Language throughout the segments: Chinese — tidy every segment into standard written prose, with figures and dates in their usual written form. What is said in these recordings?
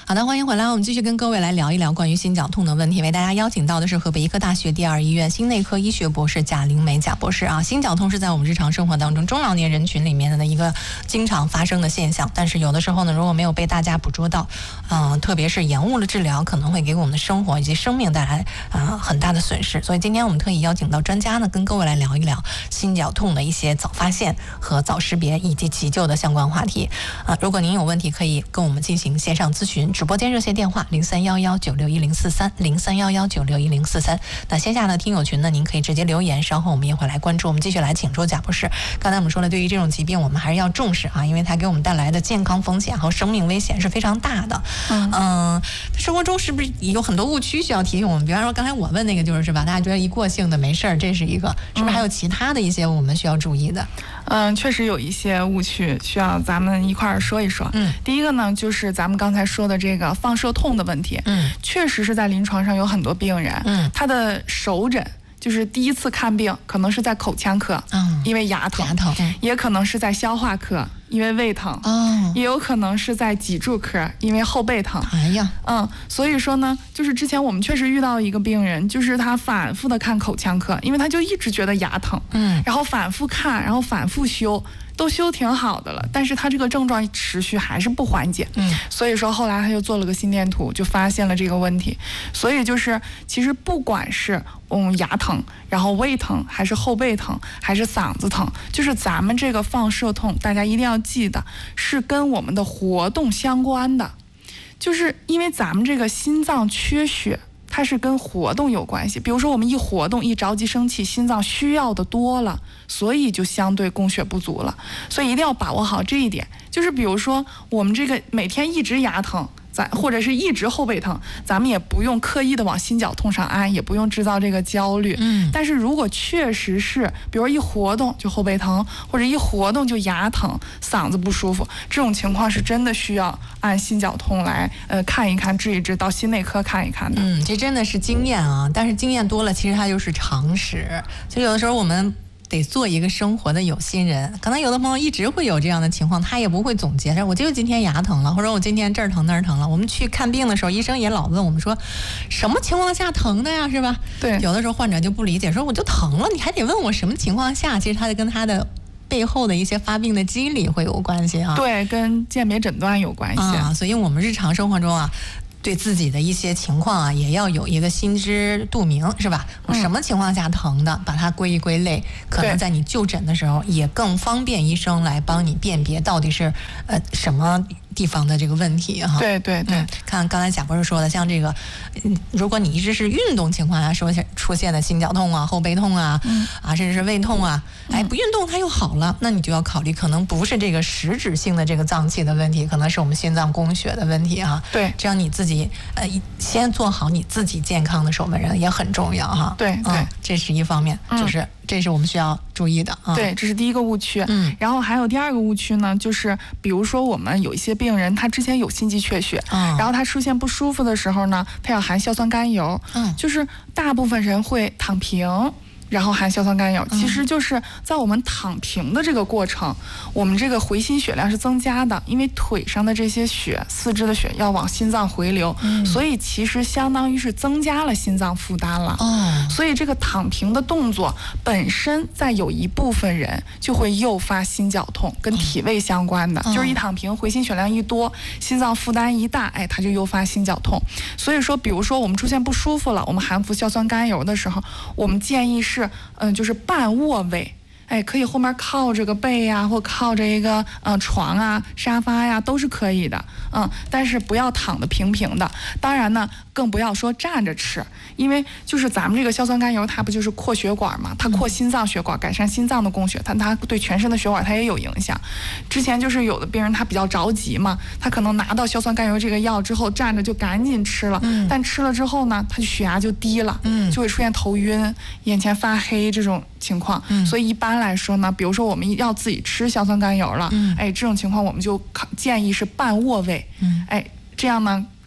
好的，欢迎回来，我们继续跟各位来聊一聊关于心绞痛的问题。为大家邀请到的是河北医科大学第二医院心内科医学博士贾玲梅贾博士啊。心绞痛是在我们日常生活当中中老年人群里面的一个经常发生的现象，但是有的时候呢，如果没有被大家捕捉到，特别是延误了治疗，可能会给我们的生活以及生命带来很大的损失。所以今天我们特意邀请到专家呢，跟各位来聊一聊心绞痛的一些早发现和早识别以及急救的相关话题。如果您有问题，可以跟我们进行线上咨询，直播间热线电话0311961043，0311961043。那线下的听友群呢，您可以直接留言，稍后我们也会来关注。我们继续来请出贾博士。刚才我们说了，对于这种疾病，我们还是要重视啊，因为它给我们带来的健康风险和生命危险是非常大的。生活中是不是有很多误区需要提醒我们？比方说刚才我问那个就是吧，大家觉得一过性的没事儿，这是一个，是不是还有其他的一些我们需要注意的？ 确实有一些误区需要咱们一块儿说一说。第一个呢，就是咱们刚才说的这个放射痛的问题。确实是在临床上有很多病人，他的首诊就是第一次看病，可能是在口腔科，因为牙疼，也可能是在消化科，因为胃疼，也有可能是在脊柱科，因为后背疼。所以说呢，就是之前我们确实遇到一个病人，就是他反复的看口腔科，因为他就一直觉得牙疼，然后反复看，然后反复修。都修挺好的了，但是他这个症状持续还是不缓解，所以说后来他就做了个心电图，就发现了这个问题。所以就是其实不管是牙疼，然后胃疼，还是后背疼，还是嗓子疼，就是咱们这个放射痛，大家一定要记得是跟我们的活动相关的，就是因为咱们这个心脏缺血，它是跟活动有关系。比如说我们一活动一着急生气，心脏需要的多了，所以就相对供血不足了。所以一定要把握好这一点。就是比如说我们这个每天一直牙疼，或者是一直后背疼，咱们也不用刻意的往心绞痛上安，也不用制造这个焦虑。但是如果确实是比如一活动就后背疼，或者一活动就牙疼，嗓子不舒服，这种情况是真的需要按心绞痛来看一看，治一治，到心内科看一看的。 这真的是经验啊，但是经验多了其实它就是常识。就有的时候我们得做一个生活的有心人，可能有的朋友一直会有这样的情况，他也不会总结，我就今天牙疼了，或者我今天这儿疼那儿疼了。我们去看病的时候，医生也老问我们说什么情况下疼的呀，是吧？ 对， 有的时候患者就不理解，说我就疼了，你还得问我什么情况下。其实他就跟他的背后的一些发病的机理会有关系啊。 对，跟鉴别诊断有关系所以我们日常生活中啊，对自己的一些情况啊，也要有一个心知肚明，是吧？我什么情况下疼的，把它归一归类，可能在你就诊的时候也更方便医生来帮你辨别到底是什么地方的这个问题哈。 对， 看刚才贾博士说的，像这个，如果你一直是运动情况下出现的心绞痛啊、后背痛啊，甚至是胃痛啊，不运动它又好了，那你就要考虑可能不是这个实质性的这个脏器的问题，可能是我们心脏供血的问题哈。 对， 这样你自己先做好你自己健康的守门人也很重要哈。 对， 这是一方面，就是这是我们需要注意的啊。 对，这是第一个误区。然后还有第二个误区呢，就是比如说我们有一些病人，他之前有心肌缺血，然后他出现不舒服的时候呢，他要含硝酸甘油，就是大部分人会躺平，然后含硝酸甘油，其实就是在我们躺平的这个过程，我们这个回心血量是增加的，因为腿上的这些血、四肢的血要往心脏回流，所以其实相当于是增加了心脏负担了。所以这个躺平的动作本身在有一部分人就会诱发心绞痛，跟体位相关的，就是一躺平，回心血量一多，心脏负担一大，它就诱发心绞痛。所以说，比如说我们出现不舒服了，我们含服硝酸甘油的时候，我们建议是就是半卧位，可以后面靠着个背呀，或靠着一个床啊、沙发呀，都是可以的。但是不要躺得平平的。当然呢，更不要说站着吃，因为就是咱们这个硝酸甘油，它不就是扩血管嘛？它扩心脏血管，改善心脏的供血，它对全身的血管它也有影响。之前就是有的病人他比较着急嘛，他可能拿到硝酸甘油这个药之后，站着就赶紧吃了，但吃了之后呢，他就血压就低了，就会出现头晕、眼前发黑这种情况。所以一般来说呢，比如说我们要自己吃硝酸甘油了，这种情况我们就建议是半卧位，这样呢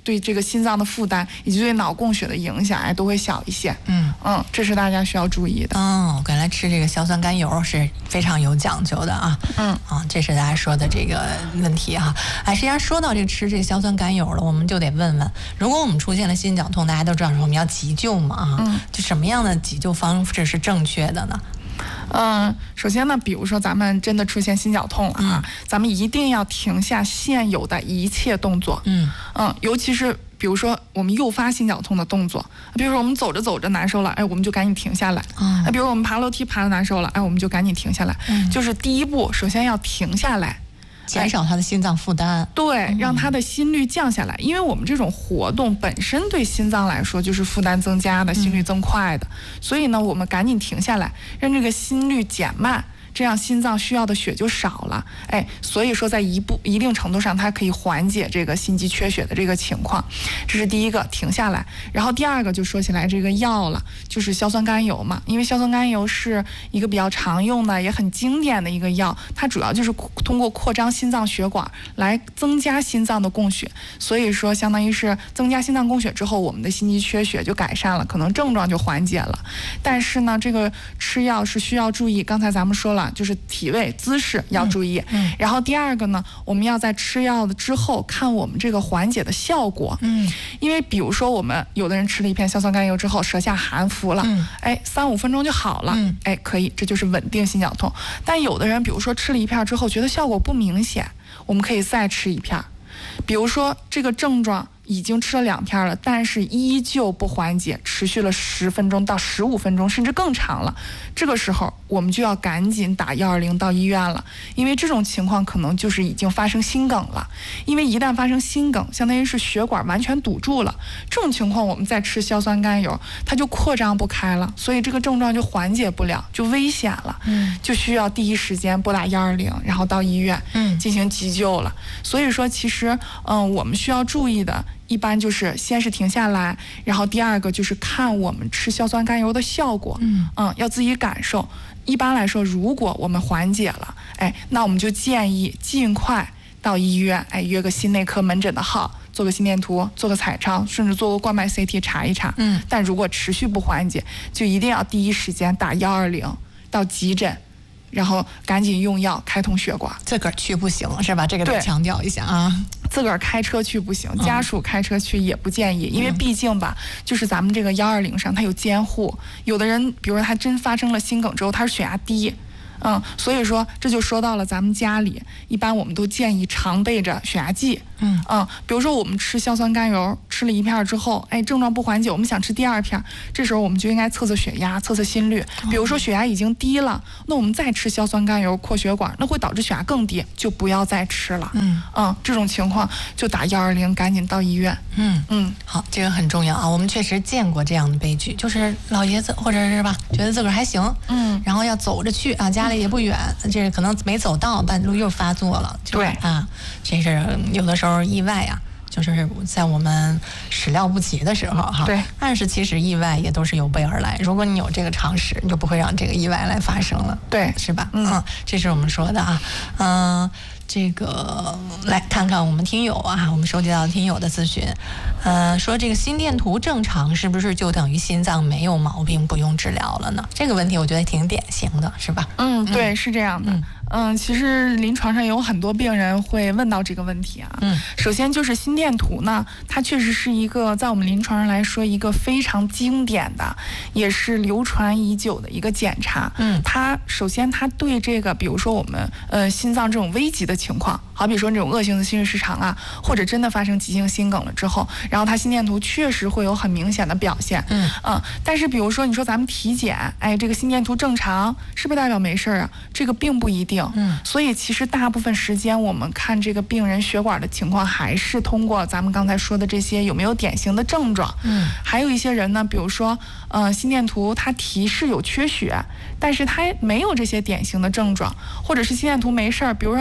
对这个心脏的负担以及对脑供血的影响都会小一些。这是大家需要注意的。 原来吃这个硝酸甘油是非常有讲究的啊。这是大家说的这个问题哈。实际上说到这个吃这个硝酸甘油了，我们就得问问，如果我们出现了心绞痛，大家都知道说我们要急救嘛就什么样的急救方式是正确的呢？ 首先呢，比如说咱们真的出现心绞痛了咱们一定要停下现有的一切动作。尤其是比如说我们诱发心绞痛的动作，比如说我们走着走着难受了，我们就赶紧停下来。比如我们爬楼梯爬得难受了，我们就赶紧停下来。就是第一步，首先要停下来。 减少他的心脏负担， 对，让他的心率降下来。因为我们这种活动本身对心脏来说就是负担增加的，心率增快的，所以呢，我们赶紧停下来，让这个心率减慢，这样心脏需要的血就少了。所以说在一定程度上，它可以缓解这个心肌缺血的这个情况。这是第一个，停下来。然后第二个就说起来这个药了，就是硝酸甘油嘛。因为硝酸甘油是一个比较常用的也很经典的一个药，它主要就是通过扩张心脏血管来增加心脏的供血，所以说相当于是增加心脏供血之后，我们的心肌缺血就改善了，可能症状就缓解了。但是呢，这个吃药是需要注意，刚才咱们说了，就是体位姿势要注意。然后第二个呢，我们要在吃药之后看我们这个缓解的效果。因为比如说我们有的人吃了一片硝酸甘油之后，舌下含服了，3-5分钟就好了，可以，这就是稳定心绞痛。但有的人比如说吃了一片之后觉得效果不明显，我们可以再吃一片。比如说这个症状已经吃了2片了，但是依旧不缓解，持续了10分钟到15分钟，甚至更长了。这个时候我们就要赶紧打120到医院了，因为这种情况可能就是已经发生心梗了。因为一旦发生心梗，相当于是血管完全堵住了，这种情况我们再吃硝酸甘油，它就扩张不开了，所以这个症状就缓解不了，就危险了。就需要第一时间拨打120，然后到医院进行急救了。所以说其实我们需要注意的一般就是先是停下来，然后第二个就是看我们吃硝酸甘油的效果。要自己感受。一般来说，如果我们缓解了，那我们就建议尽快到医院，约个心内科门诊的号，做个心电图，做个彩超，甚至做个冠脉 CT 查一查。但如果持续不缓解，就一定要第一时间打120到急诊，然后赶紧用药开通血管。 自个儿去不行是吧？这个得强调一下啊。 自个儿开车去不行，家属开车去也不建议，因为毕竟吧，就是咱们这个120上它有监护，有的人比如说他真发生了心梗之后，他是血压低。所以说这就说到了咱们家里，一般我们都建议常备着血压计。比如说我们吃硝酸甘油吃了1片之后，症状不缓解，我们想吃第2片，这时候我们就应该测测血压，测测心率。比如说血压已经低了，那我们再吃硝酸甘油扩血管，那会导致血压更低，就不要再吃了。这种情况就打120，赶紧到医院。 好，这个很重要啊。我们确实见过这样的悲剧，就是老爷子或者是吧，觉得自个儿还行，然后要走着去啊，家里也不远，这可能没走到，半路又发作了。 对啊，这是有的时候意外啊，就是在我们始料不及的时候哈。 对。 但是其实意外也都是有备而来，如果你有这个常识，你就不会让这个意外来发生了。 对， 是吧？这是我们说的啊。这个来看看我们听友啊，我们收集到听友的咨询，说这个心电图正常是不是就等于心脏没有毛病，不用治疗了呢？这个问题我觉得挺典型的，是吧？ 对，是这样的。其实临床上有很多病人会问到这个问题啊。首先就是心电图呢，它确实是一个在我们临床上来说一个非常经典的，也是流传已久的一个检查。它首先它对这个，比如说我们心脏这种危急的情况，好比说这种恶性的心律失常啊，或者真的发生急性心梗了之后，然后它心电图确实会有很明显的表现。但是比如说你说咱们体检，这个心电图正常，是不是代表没事啊？这个并不一定。所以其实大部分时间我们看这个病人血管的情况，还是通过咱们刚才说的这些有没有典型的症状。还有一些人呢，比如说心电图它提示有缺血，但是它没有这些典型的症状，或者是心电图没事儿，比如说它也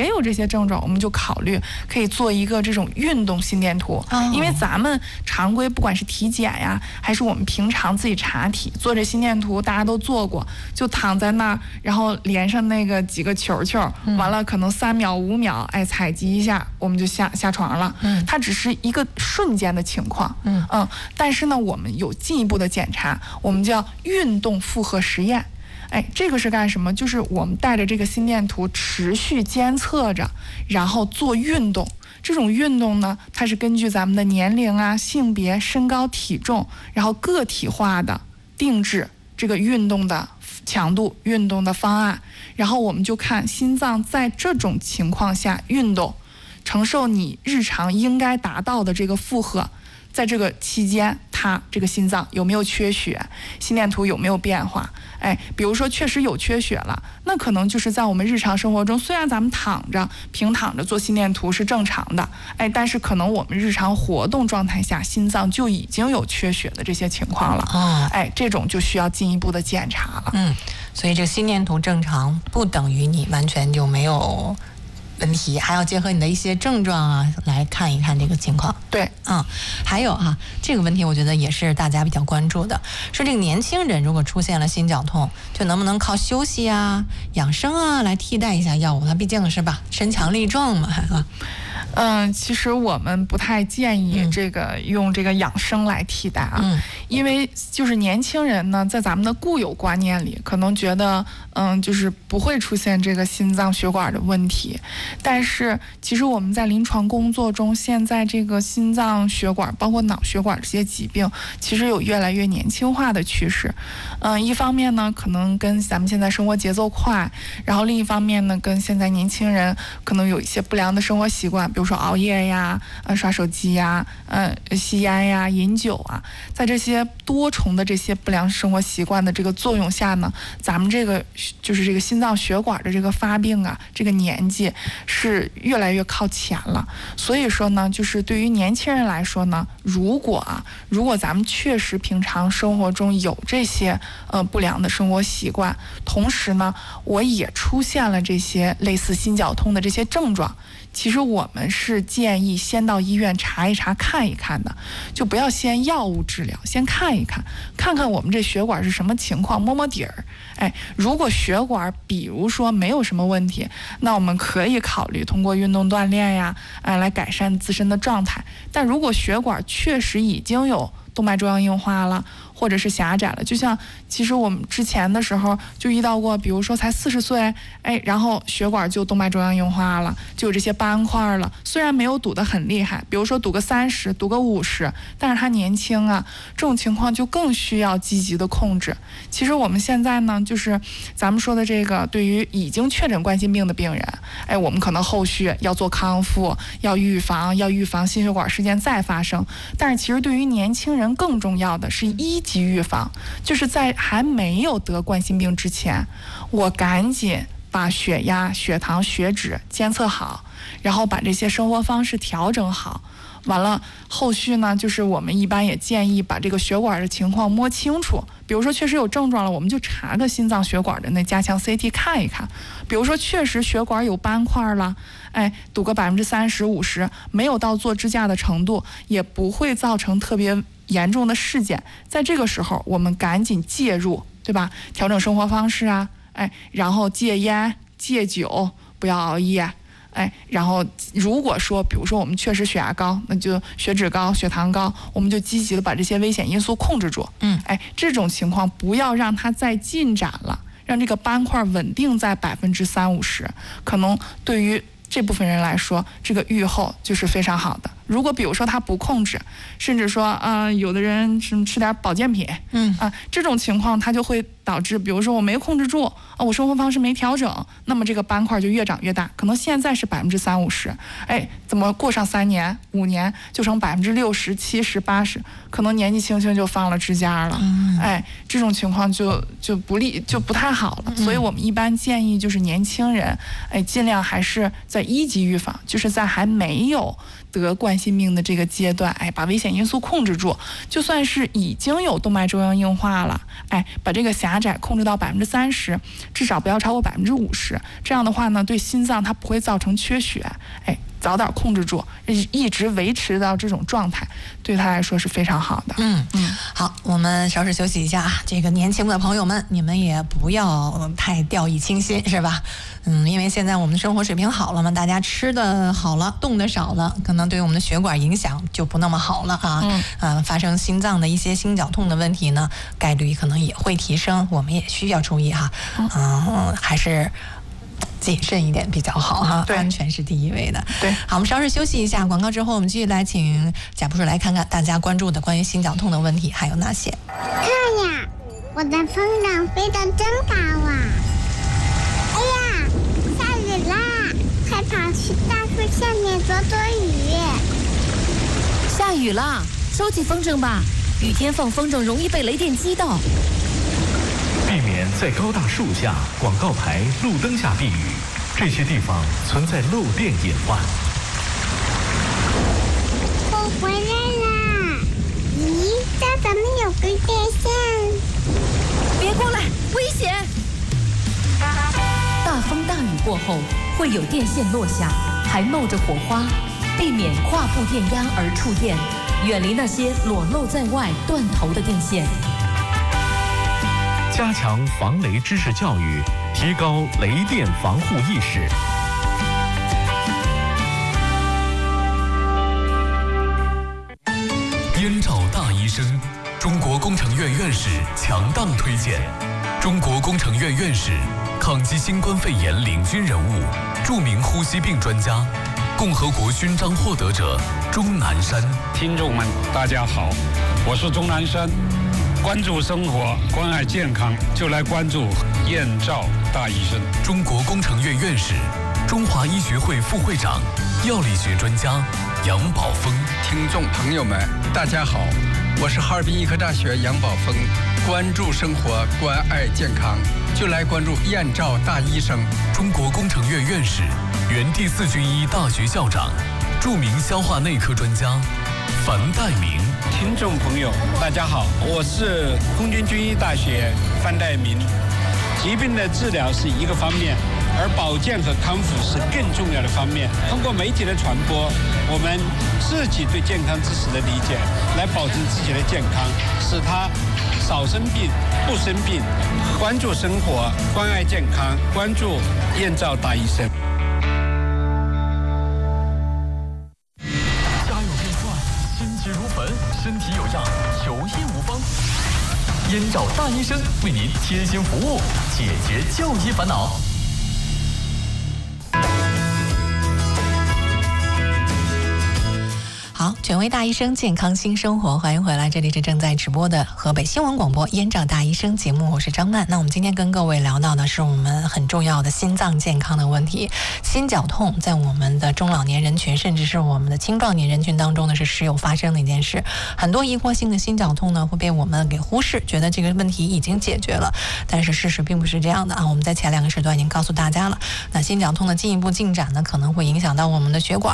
也有这些症状，我们就考虑可以做一个这种运动心电图。因为咱们常规不管是体检呀，还是我们平常自己查体做这心电图，大家都做过，就躺在那儿，然后连上那个几个球球，完了可能3秒5秒，采集一下，我们就下床了。它只是一个瞬间的情况。但是呢，我们有进一步的检查，我们叫运动负荷实验。这个是干什么？就是我们带着这个心电图持续监测着，然后做运动。这种运动呢，它是根据咱们的年龄啊、性别、身高、体重，然后个体化的定制这个运动的强度、运动的方案。然后我们就看心脏在这种情况下运动，承受你日常应该达到的这个负荷。在这个期间，它这个心脏有没有缺血，心电图有没有变化？比如说确实有缺血了，那可能就是在我们日常生活中，虽然咱们平躺着做心电图是正常的，但是可能我们日常活动状态下，心脏就已经有缺血的这些情况了。这种就需要进一步的检查了。 所以这个心电图正常不等于你完全就没有问题，还要结合你的一些症状啊来看一看这个情况。 对， 还有这个问题我觉得也是大家比较关注的，说这个年轻人如果出现了心绞痛，就能不能靠休息啊、养生啊来替代一下药物？它毕竟是吧，身强力壮嘛。 其实我们不太建议用这个养生来替代因为就是年轻人呢，在咱们的固有观念里，可能觉得就是不会出现这个心脏血管的问题，但是其实我们在临床工作中，现在这个心脏血管包括脑血管这些疾病，其实有越来越年轻化的趋势。一方面呢，可能跟咱们现在生活节奏快，然后另一方面呢，跟现在年轻人可能有一些不良的生活习惯，比如说熬夜呀、刷手机呀、吸烟呀、饮酒啊，在这些多重的这些不良生活习惯的这个作用下呢，咱们这个就是这个心脏血管的这个发病啊，这个年纪是越来越靠前了。所以说呢，就是对于年轻人来说呢，如果咱们确实平常生活中有这些不良的生活习惯，同时呢，我也出现了这些类似心绞痛的这些症状，其实我们是建议先到医院查一查、看一看的，就不要先药物治疗，先看一看，看看我们这血管是什么情况，摸摸底儿。如果血管比如说没有什么问题，那我们可以考虑通过运动锻炼呀，来改善自身的状态。但如果血管确实已经有动脉粥样硬化了，或者是狭窄了，就像其实我们之前的时候就遇到过，比如说才40岁，然后血管就动脉粥样硬化了，就有这些斑块了。虽然没有堵得很厉害，比如说堵个30，堵个50，但是他年轻啊，这种情况就更需要积极的控制。其实我们现在呢，就是咱们说的这个，对于已经确诊冠心病的病人，我们可能后续要做康复，要预防心血管事件再发生。但是其实对于年轻人更重要的是1级预防，就是在还没有得冠心病之前，我赶紧把血压、血糖、血脂监测好，然后把这些生活方式调整好。完了，后续呢，就是我们一般也建议把这个血管的情况摸清楚。比如说确实有症状了，我们就查个心脏血管的那加强 CT 看一看。比如说确实血管有斑块了，堵个30%、50%，没有到做支架的程度，也不会造成特别严重的事件。在这个时候，我们赶紧介入，对吧？调整生活方式啊，然后戒烟、戒酒，不要熬夜。然后如果说比如说我们确实血压高，那就血脂高、血糖高，我们就积极的把这些危险因素控制住。这种情况不要让它再进展了，让这个斑块稳定在30%-50%，可能对于这部分人来说，这个预后就是非常好的。如果比如说他不控制，甚至说有的人吃点保健品，这种情况他就会导致，比如说我没控制住，我生活方式没调整，那么这个斑块就越长越大，可能现在是30%-50%，怎么过上3年5年就成60%、70%、80%，可能年纪轻轻就放了支架了，这种情况就不太好了。所以我们一般建议就是年轻人，尽量还是在1级预防，就是在还没有得冠心性命的这个阶段，把危险因素控制住，就算是已经有动脉粥样硬化了，把这个狭窄控制到30%，至少不要超过50%。这样的话呢，对心脏它不会造成缺血，早点控制住，一直维持到这种状态，对他来说是非常好的。 好，我们稍事休息一下啊。这个年轻的朋友们，你们也不要太掉以轻心，是吧？因为现在我们的生活水平好了嘛，大家吃的好了，动的少了，可能对我们的血管影响就不那么好了啊。发生心脏的一些心绞痛的问题呢，概率可能也会提升，我们也需要注意哈。还是谨慎一点比较好哈，安全是第一位的。 对， 好，我们稍事休息一下，广告之后我们继续来请贾博士来看看大家关注的关于心绞痛的问题还有哪些。 看呀，我的风筝飞得真高啊！哎呀，下雨啦，快跑去大树下面躲躲雨。 下雨啦，收起风筝吧，雨天放风筝容易被雷电击到。 避免在高大树下、广告牌、路灯下避雨，这些地方存在漏电隐患。 我回来啦！咦，这怎么有根电线？ 别过来，危险！大风大雨过后会有电线落下，还冒着火花，避免跨步电压而触电，远离那些裸露在外、断头的电线。 加强防雷知识教育，提高雷电防护意识。 燕赵大医生，中国工程院院士强档推荐。中国工程院院士，抗击新冠肺炎领军人物，著名呼吸病专家，共和国勋章获得者钟南山。 听众们，大家好，我是钟南山。关注生活，关爱健康，就来关注燕赵大医生。 中国工程院院士，中华医学会副会长，药理学专家杨宝峰。 听众朋友们，大家好，我是哈尔滨医科大学杨宝峰。关注生活，关爱健康，就来关注燕赵大医生。 中国工程院院士，原第4军医大学校长，著名消化内科专家樊岱明。 听众朋友，大家好，我是空军军医大学樊岱明。疾病的治疗是一个方面，而保健和康复是更重要的方面。通过媒体的传播，我们自己对健康知识的理解，来保证自己的健康，使他少生病、不生病。关注生活，关爱健康，关注燕赵大医生。 身体有恙，求医无方。燕赵大医生为您贴心服务，解决就医烦恼。 好，权威大医生健康新生活，欢迎回来，这里是正在直播的河北新闻广播燕赵大医生节目，我是张曼。那我们今天跟各位聊到的是我们很重要的心脏健康的问题。心绞痛在我们的中老年人群，甚至是我们的青壮年人群当中呢，是时有发生的一件事。很多疑惑性的心绞痛呢，会被我们给忽视，觉得这个问题已经解决了，但是事实并不是这样的啊。我们在前2个时段已经告诉大家了，那心绞痛的进一步进展呢，可能会影响到我们的血管。